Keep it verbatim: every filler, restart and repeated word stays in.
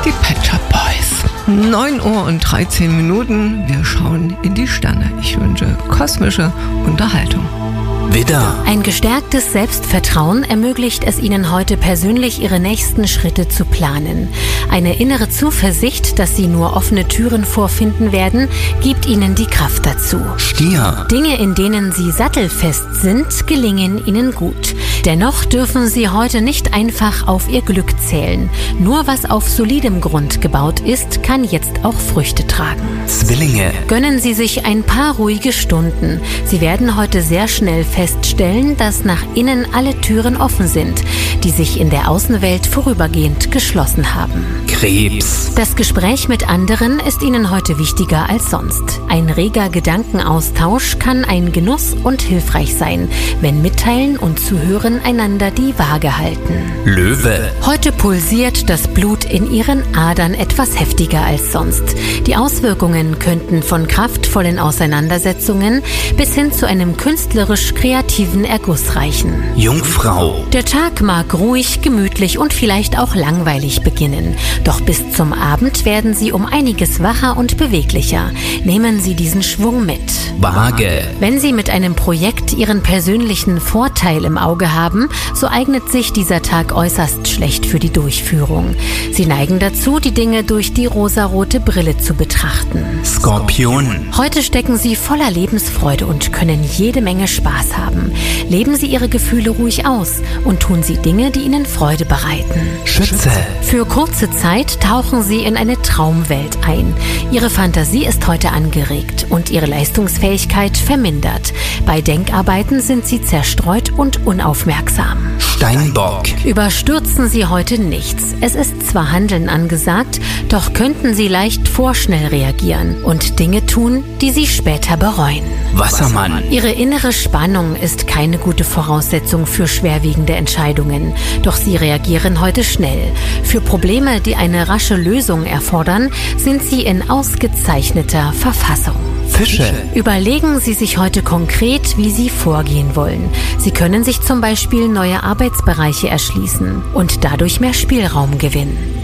Die Pet Shop Boys. neun Uhr und dreizehn Minuten. Wir schauen in die Sterne. Ich wünsche kosmische Unterhaltung. Widder. Ein gestärktes Selbstvertrauen ermöglicht es Ihnen heute persönlich, Ihre nächsten Schritte zu planen. Eine innere Zuversicht, dass Sie nur offene Türen vorfinden werden, gibt Ihnen die Kraft dazu. Stier. Dinge, in denen Sie sattelfest sind, gelingen Ihnen gut. Dennoch dürfen Sie heute nicht einfach auf Ihr Glück zählen. Nur was auf solidem Grund gebaut ist, kann jetzt auch Früchte tragen. Zwillinge. Gönnen Sie sich ein paar ruhige Stunden. Sie werden heute sehr schnell feststellen, dass nach innen alle Türen offen sind, die sich in der Außenwelt vorübergehend geschlossen haben. Krebs. Das Gespräch mit anderen ist Ihnen heute wichtiger als sonst. Ein reger Gedankenaustausch kann ein Genuss und hilfreich sein, wenn Mitteilen und Zuhören einander die Waage halten. Löwe. Heute pulsiert das Blut in Ihren Adern etwas heftiger als sonst. Die Auswirkungen könnten von kraftvollen Auseinandersetzungen bis hin zu einem künstlerisch kreativen Erguss reichen. Jungfrau. Der Tag mag ruhig, gemütlich und vielleicht auch langweilig beginnen. Doch bis zum Abend werden Sie um einiges wacher und beweglicher. Nehmen Sie diesen Schwung mit. Waage. Wenn Sie mit einem Projekt Ihren persönlichen Vorteil im Auge haben, so eignet sich dieser Tag äußerst schlecht für die Durchführung. Sie neigen dazu, die Dinge durch die rosarote Brille zu betrachten. Skorpion. Heute stecken Sie voller Lebensfreude und können jede Menge Spaß haben. Leben Sie Ihre Gefühle ruhig aus und tun Sie Dinge, die Ihnen Freude bereiten. Schütze. Für kurze Zeit tauchen Sie in eine Traumwelt ein. Ihre Fantasie ist heute angeregt und Ihre Leistungsfähigkeit vermindert. Bei Denkarbeiten sind Sie zerstreut und unaufmerksam. Steinbock. Überstürzen Sie heute nichts. Es ist zwar Handeln angesagt, doch könnten Sie leicht vorschnell reagieren und Dinge tun, die Sie später bereuen. Wassermann. Ihre innere Spannung ist keine gute Voraussetzung für schwerwiegende Entscheidungen. Doch Sie reagieren heute schnell. Für Probleme, die eine rasche Lösung erfordern, sind Sie in ausgezeichneter Verfassung. Fische. Überlegen Sie sich heute konkret, wie Sie vorgehen wollen. Sie können sich zum Beispiel neue Arbeitsbereiche erschließen und dadurch mehr Spielraum gewinnen.